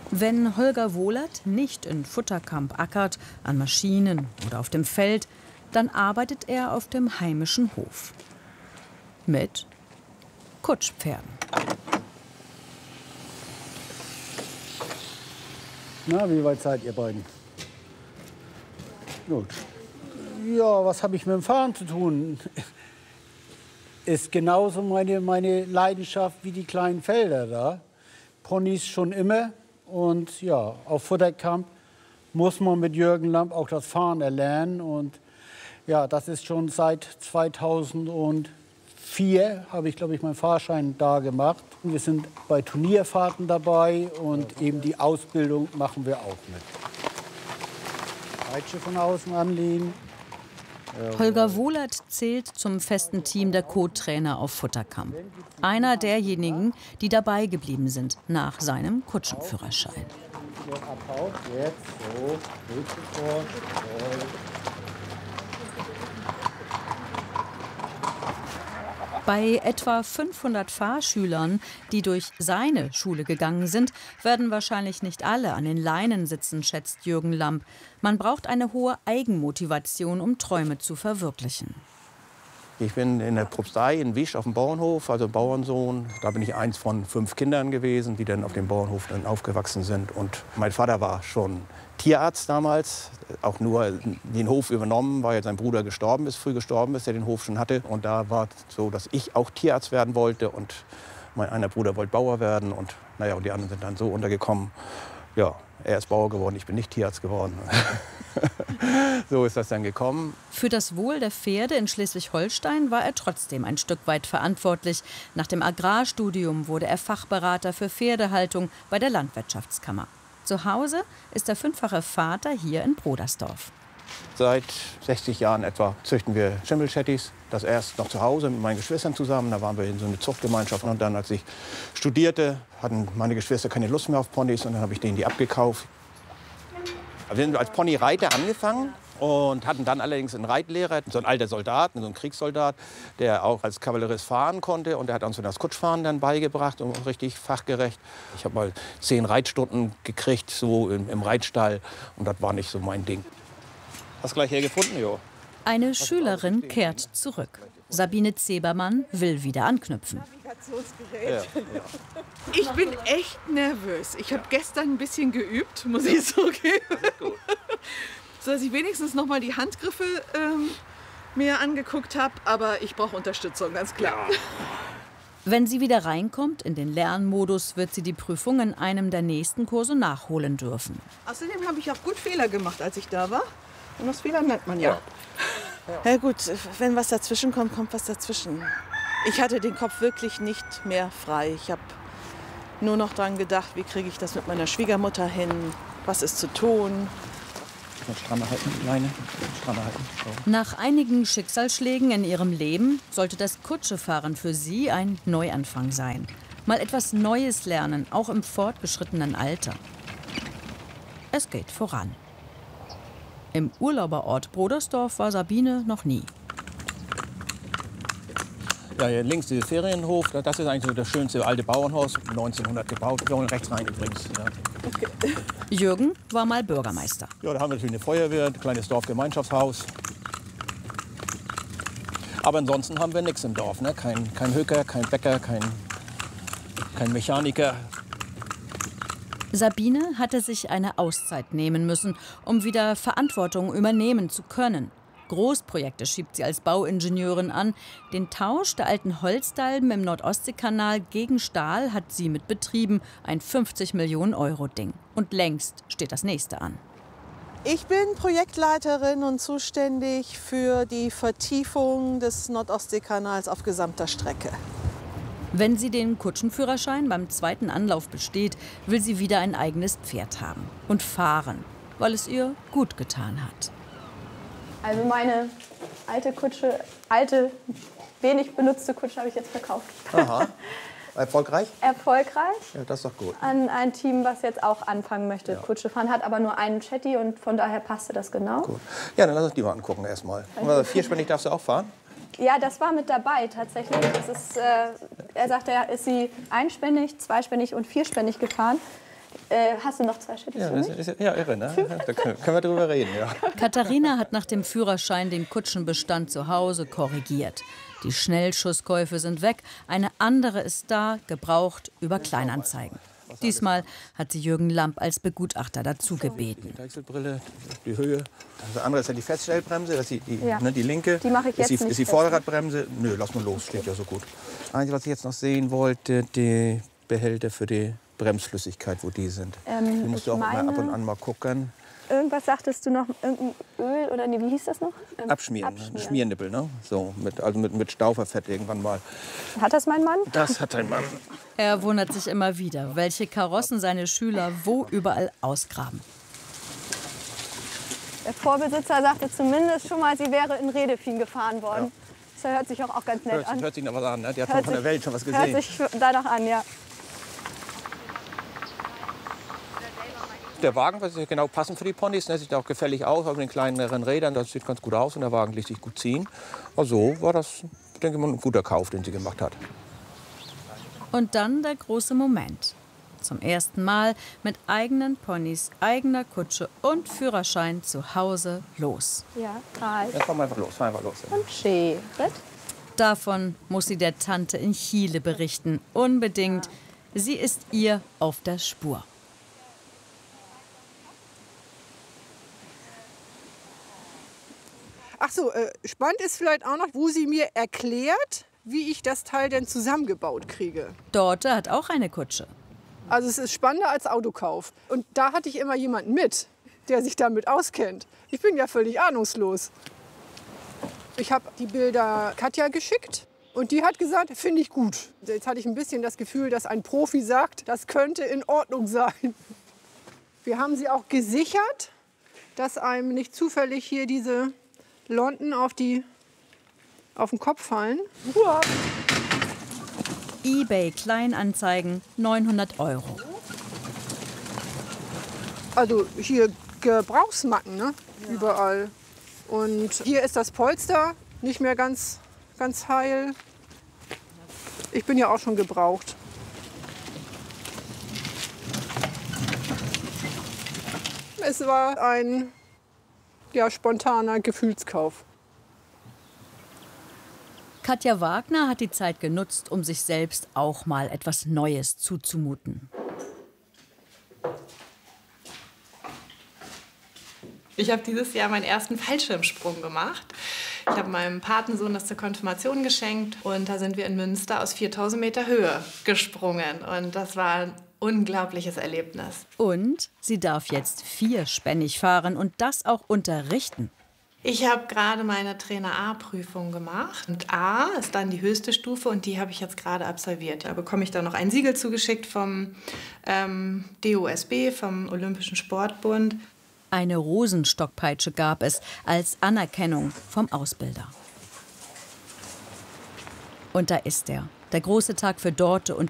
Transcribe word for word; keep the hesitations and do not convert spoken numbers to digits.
Wenn Holger Wohlert nicht in Futterkamp ackert, an Maschinen oder auf dem Feld, dann arbeitet er auf dem heimischen Hof. Mit Kutschpferden. Na, wie weit seid ihr beiden? Gut. Ja, was habe ich mit dem Fahren zu tun? Ist genauso meine, meine Leidenschaft wie die kleinen Felder da. Ponys schon immer. Und ja, auf Futterkamp muss man mit Jürgen Lamp auch das Fahren erlernen. Und ja, das ist schon seit zweitausendvier, habe ich, glaube ich, meinen Fahrschein da gemacht. Wir sind bei Turnierfahrten dabei und eben die Ausbildung machen wir auch mit. Peitsche von außen anlegen. Holger Wohlert zählt zum festen Team der Co-Trainer auf Futterkamp. Einer derjenigen, die dabei geblieben sind nach seinem Kutschenführerschein. Bei etwa fünfhundert Fahrschülern, die durch seine Schule gegangen sind, werden wahrscheinlich nicht alle an den Leinen sitzen, schätzt Jürgen Lamp. Man braucht eine hohe Eigenmotivation, um Träume zu verwirklichen. Ich bin in der Propstei in Wisch auf dem Bauernhof, also Bauernsohn. Da bin ich eins von fünf Kindern gewesen, die dann auf dem Bauernhof dann aufgewachsen sind. Und mein Vater war schon Tierarzt damals, auch nur den Hof übernommen, weil sein Bruder gestorben ist, früh gestorben ist, der den Hof schon hatte. Und da war es so, dass ich auch Tierarzt werden wollte und mein einer Bruder wollte Bauer werden. Und, naja, und die anderen sind dann so untergekommen. Ja, er ist Bauer geworden, ich bin nicht Tierarzt geworden. So ist das dann gekommen. Für das Wohl der Pferde in Schleswig-Holstein war er trotzdem ein Stück weit verantwortlich. Nach dem Agrarstudium wurde er Fachberater für Pferdehaltung bei der Landwirtschaftskammer. Zu Hause ist der fünffache Vater hier in Brodersdorf. Seit sechzig Jahren etwa züchten wir Schimmelchatties. Das erst noch zu Hause mit meinen Geschwistern zusammen. Da waren wir in so einer Zuchtgemeinschaft. Und dann, als ich studierte, hatten meine Geschwister keine Lust mehr auf Ponys. Und dann habe ich denen die abgekauft. Wir sind als Ponyreiter angefangen und hatten dann allerdings einen Reitlehrer, so ein alter Soldat, so ein Kriegssoldat, der auch als Kavallerist fahren konnte. Und der hat uns das Kutschfahren dann beigebracht, und richtig fachgerecht. Ich habe mal zehn Reitstunden gekriegt, so im, im Reitstall. Und das war nicht so mein Ding. Hast du gleich hergefunden, Jo? Eine Schülerin kehrt zurück. Sabine Zebermann will wieder anknüpfen. Ja, ja. Ich bin echt nervös. Ich habe gestern ein bisschen geübt, muss ich zugeben. So dass ich wenigstens noch mal die Handgriffe ähm, mir angeguckt habe. Aber ich brauche Unterstützung, ganz klar. Ja. Wenn sie wieder reinkommt in den Lernmodus, wird sie die Prüfung in einem der nächsten Kurse nachholen dürfen. Außerdem habe ich auch gut Fehler gemacht, als ich da war. Und das Fehler nennt man ja. Ja gut, wenn was dazwischen kommt, kommt was dazwischen. Ich hatte den Kopf wirklich nicht mehr frei. Ich habe nur noch daran gedacht, wie kriege ich das mit meiner Schwiegermutter hin, was ist zu tun. Stramme halten, Leine, stramme halten. So. Nach einigen Schicksalsschlägen in ihrem Leben sollte das Kutschefahren für sie ein Neuanfang sein. Mal etwas Neues lernen, auch im fortgeschrittenen Alter. Es geht voran. Im Urlauberort Brodersdorf war Sabine noch nie. Ja, hier links dieser Ferienhof, das ist eigentlich so das schönste alte Bauernhaus, neunzehnhundert gebaut. Wir wollen rechts rein übrigens. Ja. Okay. Jürgen war mal Bürgermeister. Ja, da haben wir natürlich eine Feuerwehr, ein kleines Dorfgemeinschaftshaus. Aber ansonsten haben wir nichts im Dorf. Ne? Kein, kein Höker, kein Bäcker, kein, kein Mechaniker. Sabine hatte sich eine Auszeit nehmen müssen, um wieder Verantwortung übernehmen zu können. Großprojekte schiebt sie als Bauingenieurin an. Den Tausch der alten Holzdalben im Nordostseekanal gegen Stahl hat sie mit betrieben. Ein fünfzig Millionen Euro Ding. Und längst steht das nächste an. Ich bin Projektleiterin und zuständig für die Vertiefung des Nordostseekanals auf gesamter Strecke. Wenn sie den Kutschenführerschein beim zweiten Anlauf besteht, will sie wieder ein eigenes Pferd haben und fahren, weil es ihr gut getan hat. Also meine alte Kutsche, alte, wenig benutzte Kutsche habe ich jetzt verkauft. Aha. Erfolgreich? Erfolgreich. Ja, das ist doch gut. An ein Team, was jetzt auch anfangen möchte, ja. Kutsche fahren, hat aber nur einen Chatty und von daher passte das genau. Gut. Ja, dann lass uns die mal angucken erstmal. Vierspännig darfst du auch fahren? Ja, das war mit dabei tatsächlich. Das ist, äh, er sagte, er ist sie einspännig, zweispännig und vierspännig gefahren. Äh, hast du noch zwei Schritte Ja, für das mich? ist ja irre, ne? Da können, können wir drüber reden, ja. Katharina hat nach dem Führerschein den Kutschenbestand zu Hause korrigiert. Die Schnellschusskäufe sind weg, eine andere ist da, gebraucht über Kleinanzeigen. Diesmal hat sie Jürgen Lamp als Begutachter dazu gebeten. Die Deichselbrille, die Höhe. Das andere ist ja die Feststellbremse, das ist die, die, Ja. ne, die linke. Die mache ich jetzt ist die, nicht ist die fest, Vorderradbremse? Nö, lass mal los, steht ja so gut. Einzige, was ich jetzt noch sehen wollte, die Behälter für die Bremsflüssigkeit, wo die sind. Ähm, die musst du ich auch mal meine- ab und an mal gucken. Irgendwas sagtest du noch, irgendein Öl oder nee, wie hieß das noch? Ähm, Abschmieren, Abschmieren. Schmiernippel, ne? So, mit, also mit, mit Stauferfett irgendwann mal. Hat das mein Mann? Das hat dein Mann. Er wundert sich immer wieder, welche Karossen seine Schüler wo überall ausgraben. Der Vorbesitzer sagte zumindest schon mal, sie wäre in Redefin gefahren worden. Das hört sich auch, auch ganz nett Hört, an. hört sich noch was an, ne? Die hat Hört von der sich- Welt schon was Hört gesehen. sich danach an, ja. Der Wagen, was ist genau passend für die Ponys, ne? Sieht auch gefällig aus, auch mit den kleineren Rädern, das sieht ganz gut aus und der Wagen lässt sich gut ziehen. Also war das, denke ich mal, ein guter Kauf, den sie gemacht hat. Und dann der große Moment. Zum ersten Mal mit eigenen Ponys, eigener Kutsche und Führerschein zu Hause los. Ja, halt. Jetzt fahren wir einfach los, fahren wir einfach los. Und Schritt. Davon muss sie der Tante in Chile berichten. Unbedingt. Sie ist ihr auf der Spur. Ach so, äh, spannend ist vielleicht auch noch, wo sie mir erklärt, wie ich das Teil denn zusammengebaut kriege. Dorte hat auch eine Kutsche. Also es ist spannender als Autokauf. Und da hatte ich immer jemanden mit, der sich damit auskennt. Ich bin ja völlig ahnungslos. Ich habe die Bilder Katja geschickt und die hat gesagt, finde ich gut. Jetzt hatte ich ein bisschen das Gefühl, dass ein Profi sagt, das könnte in Ordnung sein. Wir haben sie auch gesichert, dass einem nicht zufällig hier diese Lonten auf, die, auf den Kopf fallen. Uah. eBay Kleinanzeigen neunhundert Euro. Also hier Gebrauchsmatten, ne? Überall. Und hier ist das Polster nicht mehr ganz, ganz heil. Ich bin ja auch schon gebraucht. Es war ein ja, spontaner Gefühlskauf. Katja Wagner hat die Zeit genutzt, um sich selbst auch mal etwas Neues zuzumuten. Ich habe dieses Jahr meinen ersten Fallschirmsprung gemacht. Ich habe meinem Patensohn das zur Konfirmation geschenkt und da sind wir in Münster aus viertausend Meter Höhe gesprungen und das war ein unglaubliches Erlebnis. Und sie darf jetzt vierspännig fahren und das auch unterrichten. Ich habe gerade meine Trainer-A-Prüfung gemacht und A ist dann die höchste Stufe und die habe ich jetzt gerade absolviert. Da bekomme ich dann noch ein Siegel zugeschickt vom ähm, D O S B, vom Olympischen Sportbund. Eine Rosenstockpeitsche gab es als Anerkennung vom Ausbilder. Und da ist er, der große Tag für Dorte und